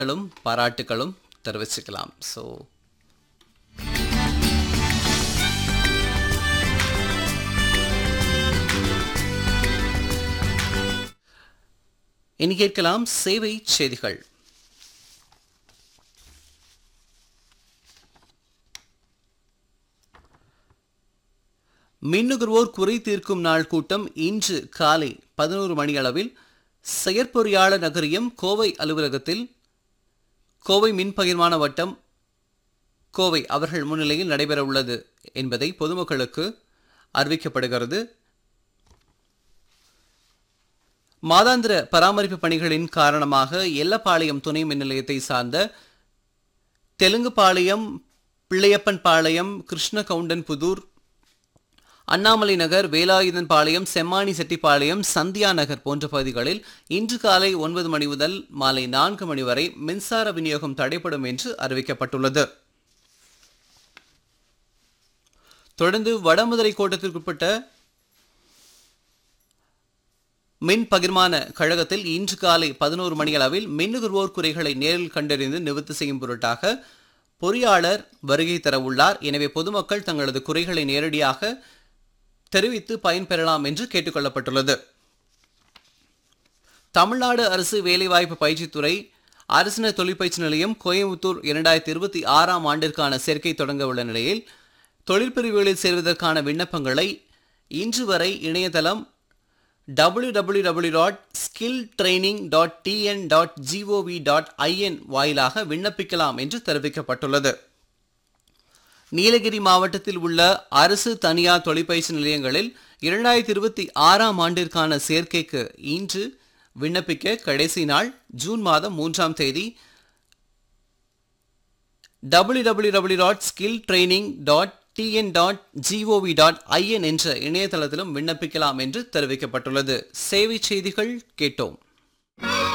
பாராட்டுகளும் தெரிவிச்சுக்கலாம். ஸோ இனி கேட்கலாம் சேவை செய்திகள். மின்னுகர்வோர் குறை தீர்க்கும் நாள் கூட்டம் இன்று காலை 11 மணி அளவில் செயற்பொறியாளர் நகரியம் கோவை அலுவலகத்தில் கோவை மின் பகிர்மான வட்டம் கோவை அவர்கள் முன்னிலையில் நடைபெற உள்ளது என்பதை பொதுமக்களுக்கு அறிவிக்கப்படுகிறது. மாதாந்திர பராமரிப்பு பணிகளின் காரணமாக எல்லப்பாளையம் துணை மின் நிலையத்தை சார்ந்த தெலுங்குபாளையம், பிள்ளையப்பன் பாளையம், கிருஷ்ணகவுண்டன் புதூர், அண்ணாமலை நகர், வேலாயுதன் பாளையம், செம்மானி செட்டிப்பாளையம், சந்தியா நகர் போன்ற பகுதிகளில் இன்று காலை 9 மணி முதல் மாலை 4 மணி வரை மின்சார விநியோகம் தடைப்படும் என்று அறிவிக்கப்பட்டுள்ளது. தொடர்ந்து வடமதுரை கோட்டத்திற்குட்பட்ட மின் பகிர்மான கழகத்தில் இன்று காலை 11 மணி அளவில் மின்னுகர்வோர் குறைகளை நேரில் கண்டறிந்து நிவர்த்தி செய்யும் பொருட்டாக பொறியாளர் வருகை தர உள்ளார். எனவே பொதுமக்கள் தங்களது குறைகளை நேரடியாக தெரிவித்து பயன்பெறலாம் என்று கேட்டுக்கொள்ளப்பட்டுள்ளது. தமிழ்நாடு அரசு வேலைவாய்ப்பு பயிற்சித்துறை அரசினர் தொழிற்பயிற்சி நிலையம் கோயம்புத்தூர் 2026ஆம் ஆண்டிற்கான சேர்க்கை தொடங்க உள்ள நிலையில் தொழிற்பிரிவுகளில் சேர்வதற்கான விண்ணப்பங்களை இன்று வரை இணையதளம் www.skilltraining.tn.gov.in வாயிலாக விண்ணப்பிக்கலாம் என்று தெரிவிக்கப்பட்டுள்ளது. நீலகிரி மாவட்டத்தில் உள்ள அரசு தனியார் தொழிற்பயிற்சி நிலையங்களில் 2026ஆம் ஆண்டிற்கான சேர்க்கைக்கு இன்று விண்ணப்பிக்க கடைசி நாள் ஜூன் மாதம் 3ஆம் தேதி. www.skilltraining.tn.gov.in என்ற இணையதளத்திலும் விண்ணப்பிக்கலாம் என்று தெரிவிக்கப்பட்டுள்ளது. சேவை செய்திகள் கேட்டோம்.